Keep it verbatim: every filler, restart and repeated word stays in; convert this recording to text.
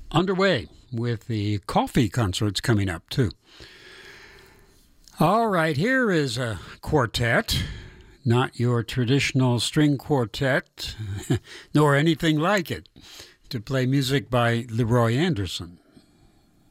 underway with the coffee concerts coming up, too. All right, here is a quartet, not your traditional string quartet, nor anything like it, to play music by Leroy Anderson.